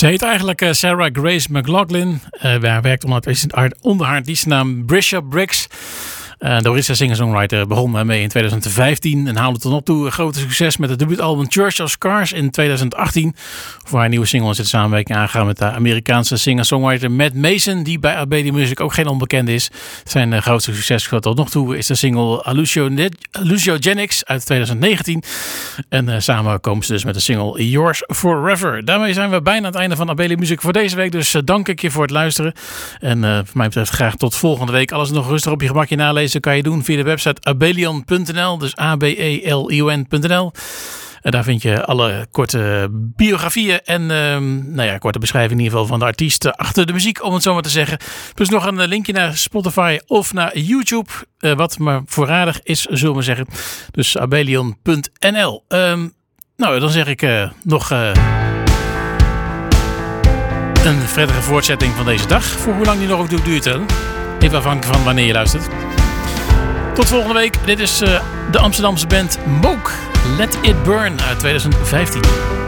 Ze heet eigenlijk Sarah Grace McLachlan. Hij werkt onder haar artiestennaam Brisha Briggs. De Orissa singer-songwriter begon mee in 2015 en haalde tot nog toe een grote succes met het debuutalbum Church of Scars in 2018. Voor haar nieuwe single is het samenwerking aangegaan met de Amerikaanse singer-songwriter Matt Mason, die bij Abeli Music ook geen onbekende is. Zijn grootste succes tot nog toe is de single Hallucinogenics uit 2019. En samen komen ze dus met de single Yours Forever. Daarmee zijn we bijna aan het einde van Abeli Music voor deze week. Dus dank ik je voor het luisteren. En voor mij betreft graag tot volgende week. Alles nog rustig op je gemakje nalezen kan je doen via de website abelion.nl. Dus abelion.nl. En daar vind je alle korte biografieën en korte beschrijving in ieder geval van de artiesten achter de muziek, om het zo maar te zeggen. Plus nog een linkje naar Spotify of naar YouTube, wat maar voorradig is, zullen we maar zeggen. Dus abelion.nl. Dan zeg ik nog een verdere voortzetting van deze dag. Voor hoe lang die nog ook duurt. Even afhankelijk van wanneer je luistert. Tot volgende week. Dit is de Amsterdamse band Moog. Let It Burn uit 2015.